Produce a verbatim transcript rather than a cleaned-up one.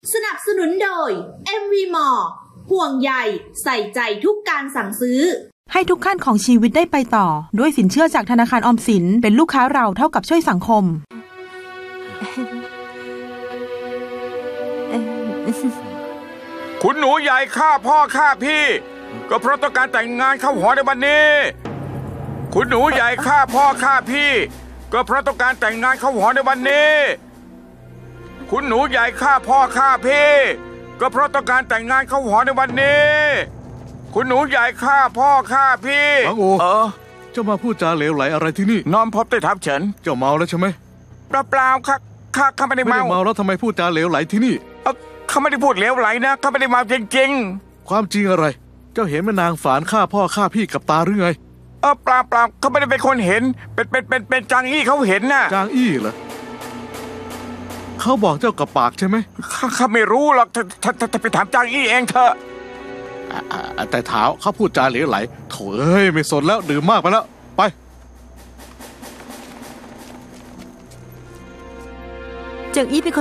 สนับสนุนโดย เอ็ม วี Mall ห่วงใยใส่ใจทุกการสั่งซื้อให้ทุกขั้นของชีวิตได้ไปต่อด้วยสินเชื่อจากธนาคารออมสินเป็นลูกค้าเราเท่ากับช่วยสังคมคุณหนูใหญ่ฆ่าพ่อฆ่าพี่ก็เพราะต้องการแต่งงานเข้าหอในวันนี้คุณหนูใหญ่ฆ่าพ่อฆ่าพี่ก็เพราะต้องการแต่งงานเข้าหอในวันนี้คุณหนูใหญ่ฆ่าพ่อฆ่าพี่ก็เพราะต้องการแต่งงานเข้าหอในวันนี้คุณหนูใหญ่ฆ่าพ่อฆ่าพี่หวังโอเออเจ้ามาพูดจาเหลวไหลอะไรที่นี่น้อมพบได้ทับเฉินเจ้าเมาแล้วใช่ไหมเปล่าเปล่าข้าข้าข้าไม่ได้เมาไม่ได้เมาแล้วทำไมพูดจาเหลวไหลที่นี่เออข้าไม่ได้พูดเหลวไหลนะข้าไม่ได้เมาจริงๆความจริงอะไรเจ้าเห็นแม่นางฝานฆ่าพ่อฆ่าพี่กับตาหรือไงเออเปล่าเปล่าเขาไม่ได้เป็นคนเห็นเป็นเป็นเป็นเป็นจางอี้เขาเห็นน่ะจางอี้เหรอเขาบอกเจ้ากับปากใช่ไหมข้าข้าไม่รู้หรอกถ้าถ้าถ้าไปถามจางอี้เองเถอะแต่เท้าเขาพูดจาเหลวไหลโถ่เอ้ยไม่สนแล้วดื่มมากไปแล้วไปเจิงอี้เป็น